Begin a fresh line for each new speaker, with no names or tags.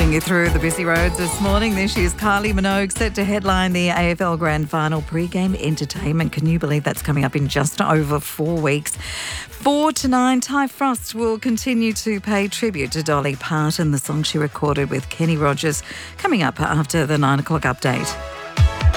Taking you through the busy roads this morning. This year's Kylie Minogue set to headline the AFL Grand Final pre-game entertainment. Can you believe that's coming up in just over 4 weeks? 4 to 9, Ty Frost will continue to pay tribute to Dolly Parton, the song she recorded with Kenny Rogers, coming up after the 9 o'clock update.